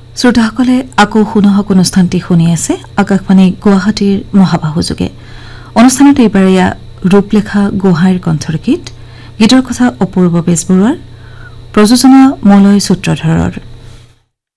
শ্ৰোতাসকলে আকৌ শুনহক অনুষ্ঠানটি শুনি আছে আকাশবাণী গুৱাহাটীৰ মহাবাহুযোগে অনুষ্ঠানত এইবাৰ ৰূপলেখা গোহাঁইৰ কণ্ঠৰ গীতৰ কথা অপূৰ্ব বেজবৰুৱাৰ প্ৰযোজনা মলয় সূত্ৰধৰৰ